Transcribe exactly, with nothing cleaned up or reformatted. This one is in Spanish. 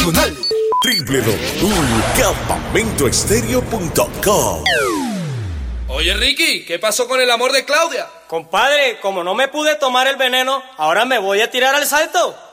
w w w punto campamento estéreo punto com. Oye, Ricky, ¿qué pasó con el amor de Claudia? Compadre, como no me pude tomar el veneno, ahora me voy a tirar al salto.